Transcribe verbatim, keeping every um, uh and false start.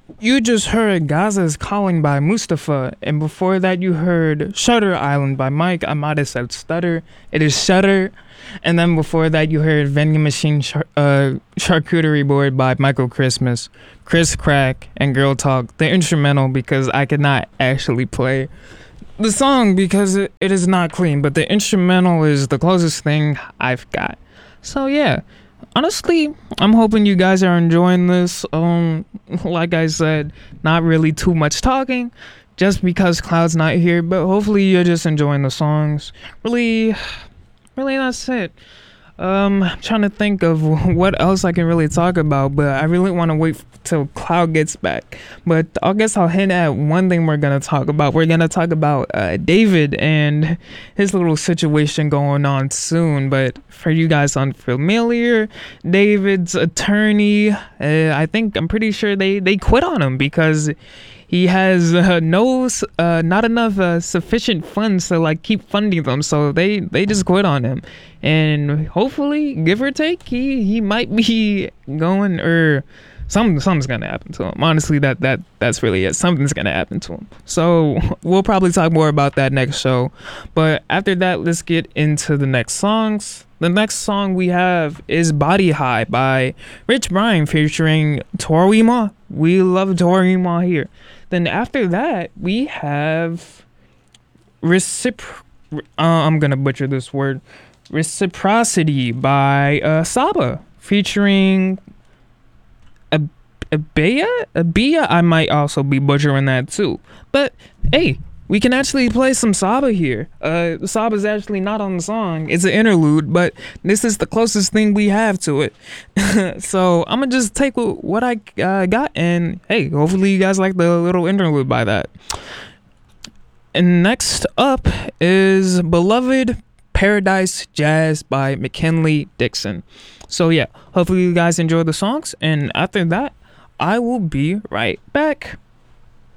You just heard Gaza's Calling by Mustafa, and before that, you heard Shutter Island by Mike. I might have said stutter. It is Shutter. And then before that, you heard Vending Machine char- uh, Charcuterie Board by Michael Christmas, Chris Crack, and Girl Talk. The instrumental, because I could not actually play the song because it, it is not clean, but the instrumental is the closest thing I've got. So yeah, honestly, I'm hoping you guys are enjoying this. Um, like I said, not really too much talking, just because Cloud's not here. But hopefully, you're just enjoying the songs. Really, really, that's it. Um, I'm trying to think of what else I can really talk about, but I really want to wait till Cloud gets back. But I guess I'll hint at one thing we're gonna talk about. We're gonna talk about uh, David and his little situation going on soon. But for you guys unfamiliar, David's attorney, uh, I think I'm pretty sure they they quit on him because he has uh, no, uh, not enough uh, sufficient funds to like keep funding them, so they they just quit on him. And hopefully, give or take, he he might be going or something something's gonna happen to him. Honestly, that that that's really it. Something's gonna happen to him. So we'll probably talk more about that next show. But after that, let's get into the next songs. The next song we have is Body High by Rich Brian featuring Tori Ma. We love Tori Ma here. Then after that, we have Recipro- uh, I'm gonna butcher this word. Reciprocity by uh, Saba featuring Ab- Abaya? Abia? I might also be butchering that too. But hey, we can actually play some Saba here. Uh, Saba's actually not on the song. It's an interlude, but this is the closest thing we have to it. So I'm gonna just take what I uh, got, and hey, hopefully you guys like the little interlude by that. And next up is Beloved Paradise Jazz by McKinley Dixon. So yeah, hopefully you guys enjoy the songs, and after that, I will be right back.